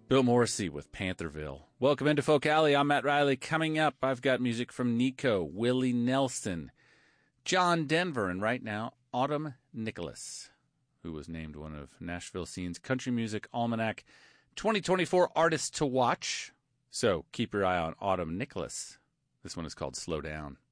Bill Morrissey with Pantherville. Welcome into Folk Alley. I'm Matt Riley. Coming up, I've got music from Nico, Willie Nelson, John Denver, and right now, Autumn Nicholas, who was named one of Nashville Scene's Country Music Almanac 2024 Artists to Watch. So keep your eye on Autumn Nicholas. This one is called Slow Down.